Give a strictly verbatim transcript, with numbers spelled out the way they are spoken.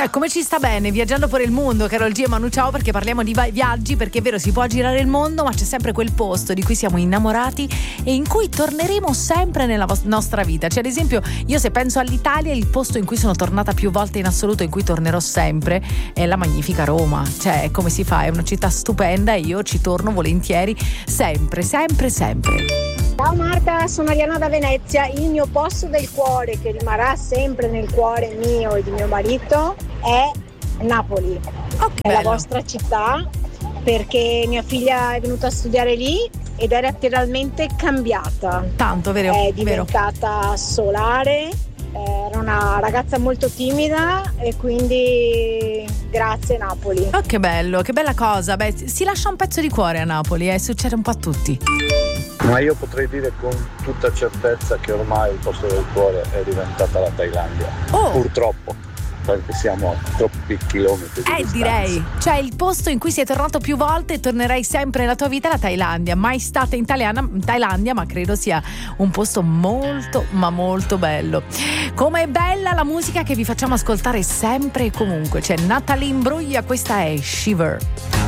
Eh, come ci sta bene viaggiando per il mondo, Carol G e Manu Ciao, perché parliamo di viaggi, perché è vero, si può girare il mondo, ma c'è sempre quel posto di cui siamo innamorati e in cui torneremo sempre nella vos- nostra vita. Cioè, ad esempio, io se penso all'Italia, il posto in cui sono tornata più volte in assoluto, in cui tornerò sempre, è la magnifica Roma. Cioè, come si fa? È una città stupenda e io ci torno volentieri sempre, sempre, sempre. Ciao Marta, sono Ariana da Venezia. Il mio posto del cuore, che rimarrà sempre nel cuore mio e di mio marito, è Napoli. Oh, è la vostra città, perché mia figlia è venuta a studiare lì ed è letteralmente cambiata. Tanto, vero? È diventata vero. solare, era una ragazza molto timida e quindi grazie Napoli. Oh, che bello, che bella cosa. Beh, si lascia un pezzo di cuore a Napoli, eh? Succede un po' a tutti. Ma io potrei dire con tutta certezza che ormai il posto del cuore è diventata la Thailandia. Oh. Purtroppo, perché siamo a troppi chilometri di Eh, distanza. direi. Cioè, il posto in cui sei tornato più volte e tornerai sempre nella tua vita è la Thailandia. Mai stata in Thailandia, in Thailandia, ma credo sia un posto molto, ma molto bello. Come è bella la musica che vi facciamo ascoltare sempre e comunque. C'è Natalie Imbruglia, questa è Shiver.